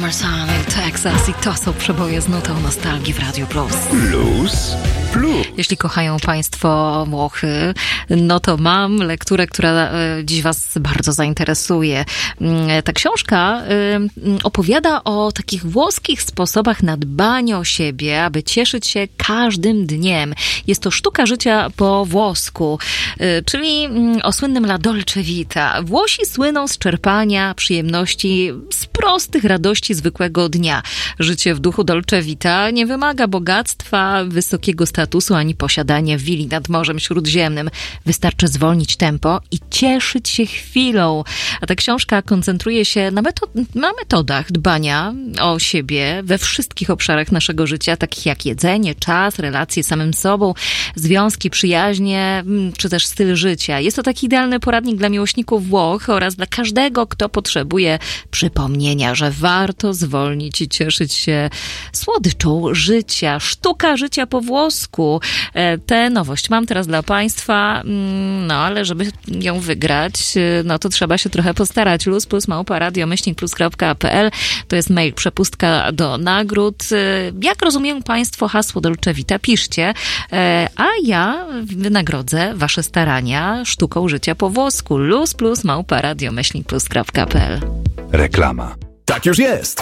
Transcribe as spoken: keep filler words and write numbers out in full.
Summertime i Texas i to są przeboje z nutą nostalgii w Radio Plus. Plus Plus. Jeśli kochają Państwo Włochy, no to mam lekturę, która dziś Was bardzo zainteresuje. Ta książka opowiada o takich włoskich sposobach na dbanie o siebie, aby cieszyć się każdym dniem. Jest to sztuka życia po włosku, czyli o słynnym La Dolce Vita. Włosi słyną z czerpania przyjemności z prostych radości zwykłego dnia. Życie w duchu Dolce Vita nie wymaga bogactwa, wysokiego statusu ani posiadania willi nad Morzem Śródziemnym. Wystarczy zwolnić tempo i cieszyć się chwilą. A ta książka koncentruje się na, metod- na metodach dbania o siebie we wszystkich obszarach naszego życia, takich jak jedzenie, czas, relacje z samym sobą, związki, przyjaźnie, czy też styl życia. Jest to taki idealny poradnik dla miłośników Włoch oraz dla każdego, kto potrzebuje przypomnienia, że warto zwolnić i cieszyć się słodyczą życia. Sztuka życia po włosku. Tę nowość mam teraz dla Państwa, no ale żeby ją wygrać, no to trzeba się trochę postarać. Luz plus małpa radio myślnik plus kropka p l to jest mail, przepustka do nagród. Jak rozumieją Państwo hasło Dolce Vita, piszcie, a ja wynagrodzę Wasze starania sztuką życia po włosku. Luz plus małpa radio myślnik plus kropka p l. Reklama. Tak już jest.